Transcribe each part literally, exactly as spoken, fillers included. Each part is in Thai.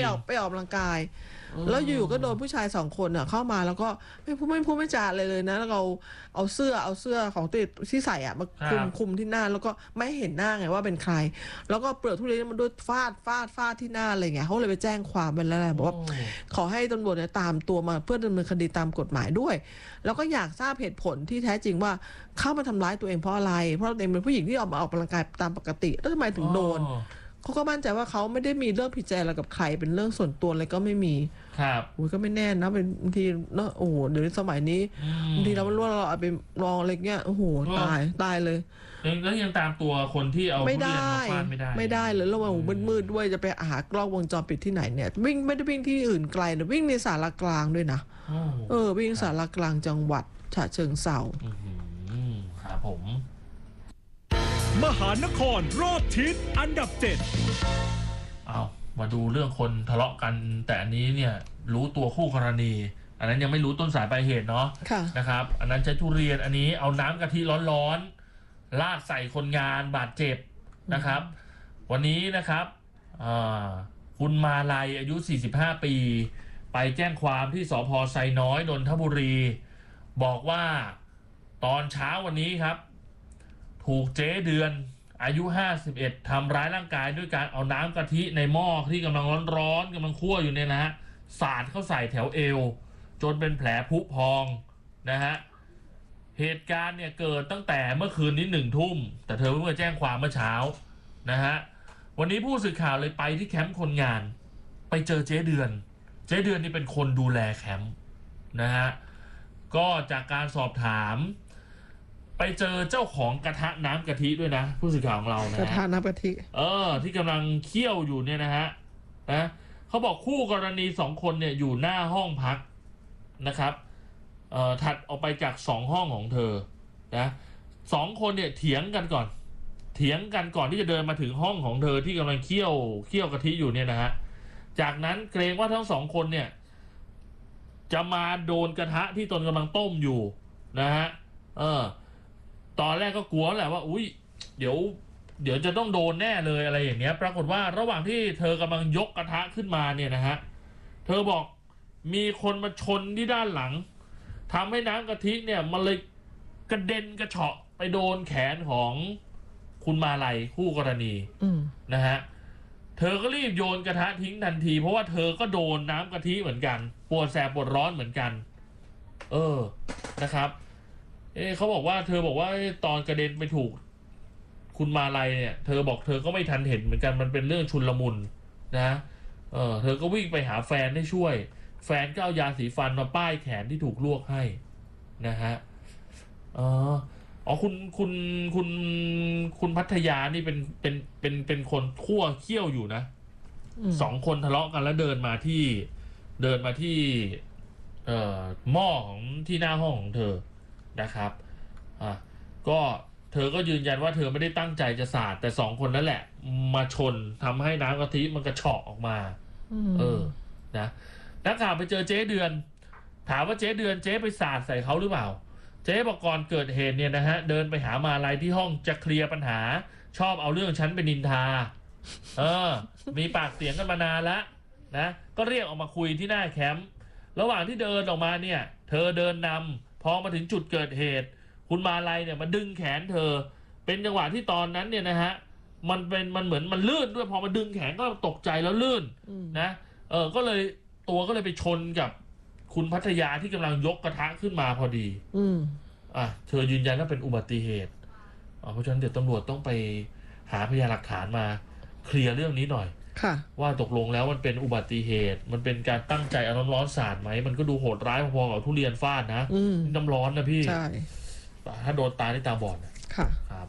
ออกไปออกกำลังกายแล้วอยู่ๆก็โดนผู้ชายสองคนอ่ะเข้ามาแล้วก็ไม่พูดไม่พูดไม่จาเลยเลยนะแล้วเราเอาเสื้อเอาเสื้อของตัวที่ใส่อ่ะมาคุมคุมที่หน้าแล้วก็ไม่เห็นหน้าไงว่าเป็นใครแล้วก็เปลือกทุเรียนมันด้วยฟาดฟาดฟาดที่หน้าอะไรเงี้ยเขาเลยไปแจ้งความไปแล้วแหละบอกว่าขอให้ตำรวจเนี่ยตามตัวมาเพื่อดำเนินคดีตามกฎหมายด้วยแล้วก็อยากทราบเหตุผลที่แท้จริงว่าเข้ามาทำร้ายตัวเองเพราะอะไรเพราะตัวเองเป็นผู้หญิงที่ออกมาออกกำลังกายตามปกติแล้วทำไมถึงโดนเขาก็มั่นใจว่าเขาไม่ได้มีเรื่องผิดใจอะไรกับใครเป็นเรื่องส่วนตัวอะไรก็ไม่มีครับโอ้ยก็ไม่แน่นะเป็นบางทีเนอะโอ้โหเดี๋ยวสมัยนี้บางทีเราไม่รู้เราเอาไปลองอะไรเงี้ยโอ้โหตายตายเลยแล้วยังตามตัวคนที่เอาไม่ได้ไม่ได้ไม่ได้เลยแล้วมันมืดๆด้วยจะไปหากล้องวงจรปิดที่ไหนเนี่ยวิ่งไม่ได้วิ่งที่อื่นไกลนะวิ่งในสารกลางด้วยนะเออวิ่งสารกลางจังหวัดฉะเชิงเทราครับผมมหานครรอบทิศอันดับเจ็ดเอามาดูเรื่องคนทะเลาะกันแต่อันนี้เนี่ยรู้ตัวคู่กรณีอันนั้นยังไม่รู้ต้นสายปลายเหตุเนาะนะครับอันนั้นใช้ทุเรียนอันนี้เอาน้ำกะทิร้อนๆลาดใส่คนงานบาดเจ็บนะครับวันนี้นะครับคุณมาลัยอายุสี่สิบห้าปีไปแจ้งความที่สภ.ไซน้อยนนทบุรีบอกว่าตอนเช้าวันนี้ครับถูกเจ๊เดือนอายุห้าสิบเอ็ดทำร้ายร่างกายด้วยการเอาน้ำกะทิในหม้อที่กำลังร้อนๆกำลังคั่วอยู่เนี่ยนะฮะสาดเข้าใส่แถวเอวจนเป็นแผลผุพองนะฮะเหตุการณ์เนี่ยเกิดตั้งแต่เมื่อคืนนี้หนึ่งทุ่มแต่เธอเพิ่งมาแจ้งความเมื่อเช้านะฮะวันนี้ผู้สื่อข่าวเลยไปที่แคมป์คนงานไปเจอเจ๊เดือนเจ๊เดือนนี่เป็นคนดูแลแคมป์นะฮะก็จากการสอบถามไปเจอเจ้าของกระทะน้ำกะทิด้วยนะผู้สื่อข่าวของเรานะกระทะน้ำกะทิเออที่กำลังเคี่ยวอยู่เนี่ยนะฮะนะเขาบอกคู่กรณีสองคนเนี่ยอยู่หน้าห้องพักนะครับเอ่อถัดออกไปจากสองห้องของเธอนะสองคนเนี่ยเถียงกันก่อนเถียงกันก่อนที่จะเดินมาถึงห้องของเธอที่กำลังเคี่ยวเคี่ยวกะทิอยู่เนี่ยนะฮะจากนั้นเกรงว่าทั้งสองคนเนี่ยจะมาโดนกระทะที่ตนกำลังต้มอยู่นะฮะเออตอนแรกก็กลัวแหละว่าอุ้ยเดี๋ยวเดี๋ยวจะต้องโดนแน่เลยอะไรอย่างเงี้ยปรากฏว่าระหว่างที่เธอกำลังยกกระทะขึ้นมาเนี่ยนะฮะเธอบอกมีคนมาชนที่ด้านหลังทำให้น้ำกะทิเนี่ยมันเลยกระเด็นกระเฉาะไปโดนแขนของคุณมาลัยคู่กรณีนะฮะเธอก็รีบโยนกระทะทิ้งทันทีเพราะว่าเธอก็โดนน้ำกะทิเหมือนกันปวดแสบปวดร้อนเหมือนกันเออนะครับเอ๊ะเขาบอกว่าเธอบอกว่าตอนกระเด็นไปถูกคุณมาลัยเนี่ยเธอบอกเธอก็ไม่ทันเห็นเหมือนกันมันเป็นเรื่องชุลมุนนะเออเธอก็วิ่งไปหาแฟนให้ช่วยแฟนก็เอายาสีฟันมาป้ายแขนที่ถูกลวกให้นะฮะอ๋ออ๋อคุณคุณคุณคุณพัทยานี่เป็นเป็นเป็นเป็นคนคั่วเคี่ยวอยู่นะสองคนทะเลาะกันแล้วเดินมาที่เดินมาที่เอ่อหม้อของที่หน้าห้องของเธอนะครับอ่ะก็เธอก็ยืนยันว่าเธอไม่ได้ตั้งใจจะสาดแต่สองคนนั่นแหละมาชนทำให้น้ำกะทิมันกระเฉาะออกมาเออนะนักข่าวไปเจอเจ๊เดือนถามว่าเจ๊เดือนเจ๊ไปสาดใส่เขาหรือเปล่าเจ๊บอกก่อนเกิดเหตุเนี่ยนะฮะเดินไปหามาลัยที่ห้องจะเคลียร์ปัญหาชอบเอาเรื่องฉันไปนินทาเออมีปากเสียงกันมานานแล้วนะก็เรียกออกมาคุยที่หน้าแคมป์ระหว่างที่เดินออกมาเนี่ยเธอเดินนำพอมาถึงจุดเกิดเหตุคุณมาลัยเนี่ยมาดึงแขนเธอเป็นจังหวะที่ตอนนั้นเนี่ยนะฮะมันเป็นมันเหมือนมันลื่นด้วยพอมาดึงแขนก็ตกใจแล้วลื่นนะเออก็เลยตัวก็เลยไปชนกับคุณพัทยาที่กำลังยกกระทะขึ้นมาพอดีอืมอ่ะเธอยืนยันว่าเป็นอุบัติเหตุเพราะฉะนั้นเดี๋ยวตำรวจต้องไปหาพยานหลักฐานมาเคลียร์เรื่องนี้หน่อยว่าตกลงแล้วมันเป็นอุบัติเหตุมันเป็นการตั้งใจเอาน้ำร้อนสาดไหมมันก็ดูโหดร้ายพอๆกับทุเรียนฟาดนะน้ำร้อนนะพี่ใช่ถ้าโดนตาที่ตาบอดนะค่ะครับ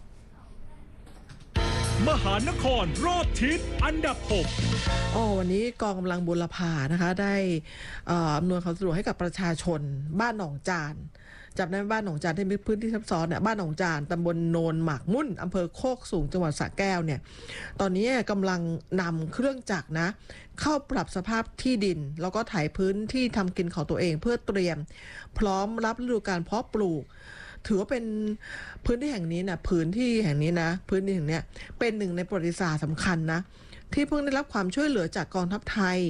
มหานครรอบทิศอันดับหกอ๋อวันนี้กองกำลังบุรพานะคะได้อำนวยความสะดวกให้กับประชาชนบ้านหนองจานจับได้บ้านหนองจานที่มีพื้นที่ซับซ้อนเนี่ยบ้านหนองจานตำบลโนนหมากมุ่นอำเภอโคกสูงจังหวัดสระแก้วเนี่ยตอนนี้กำลังนำเครื่องจักรนะเข้าปรับสภาพที่ดินแล้วก็ไถพื้นที่ทำกินของตัวเองเพื่อเตรียมพร้อมรับฤดูกาลเพาะปลูกถือว่าเป็นพื้นที่แห่งนี้นะพื้นที่แห่งนี้นะพื้นที่แห่งนี้เป็นหนึ่งในประวัติศาสตร์สำคัญนะที่เพิ่งได้รับความช่วยเหลือจากกองทัพไทย